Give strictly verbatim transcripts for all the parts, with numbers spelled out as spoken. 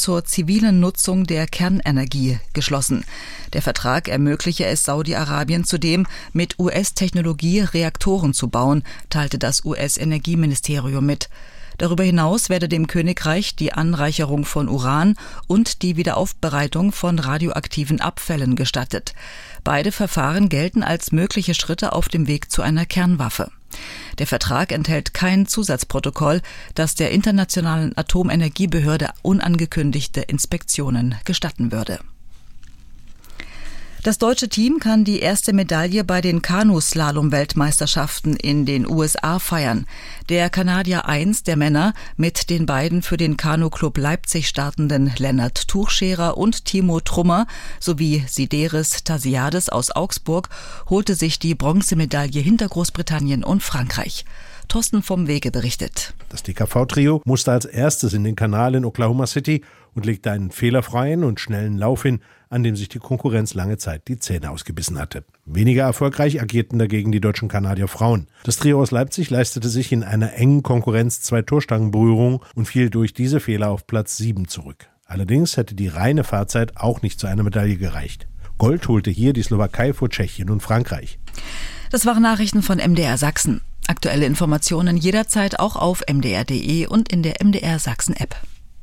zur zivilen Nutzung der Kernenergie geschlossen. Der Vertrag ermögliche es Saudi-Arabien zudem, mit U S-Technologie Reaktoren zu bauen, teilte das U S-Energieministerium mit. Darüber hinaus werde dem Königreich die Anreicherung von Uran und die Wiederaufbereitung von radioaktiven Abfällen gestattet. Beide Verfahren gelten als mögliche Schritte auf dem Weg zu einer Kernwaffe. Der Vertrag enthält kein Zusatzprotokoll, das der Internationalen Atomenergiebehörde unangekündigte Inspektionen gestatten würde. Das deutsche Team kann die erste Medaille bei den Kanuslalom-Weltmeisterschaften in den U S A feiern. Der Kanadier eins der Männer mit den beiden für den Kanu-Club Leipzig startenden Lennart Tuchscherer und Timo Trummer sowie Sideris Tasiades aus Augsburg holte sich die Bronzemedaille hinter Großbritannien und Frankreich. Thorsten vom Wege berichtet. Das D K V-Trio musste als erstes in den Kanal in Oklahoma City und legte einen fehlerfreien und schnellen Lauf hin, an dem sich die Konkurrenz lange Zeit die Zähne ausgebissen hatte. Weniger erfolgreich agierten dagegen die deutschen Kanadier Frauen. Das Trio aus Leipzig leistete sich in einer engen Konkurrenz zwei Torstangenberührungen und fiel durch diese Fehler auf Platz sieben zurück. Allerdings hätte die reine Fahrzeit auch nicht zu einer Medaille gereicht. Gold holte hier die Slowakei vor Tschechien und Frankreich. Das waren Nachrichten von M D R Sachsen. Aktuelle Informationen jederzeit auch auf m d r punkt d e und in der M D R Sachsen App.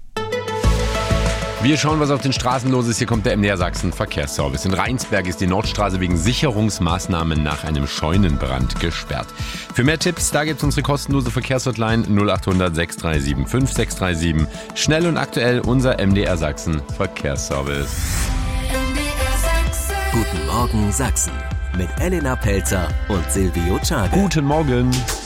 Wir schauen, was auf den Straßen los ist. Hier kommt der M D R Sachsen Verkehrsservice. In Rheinsberg ist die Nordstraße wegen Sicherungsmaßnahmen nach einem Scheunenbrand gesperrt. Für mehr Tipps, da gibt es unsere kostenlose Verkehrshotline null acht hundert sechs drei sieben fünf sechs drei sieben. Schnell und aktuell unser M D R Sachsen Verkehrsservice. M D R Sachsen. Guten Morgen Sachsen mit Elena Pelzer und Silvio Czade. Guten Morgen.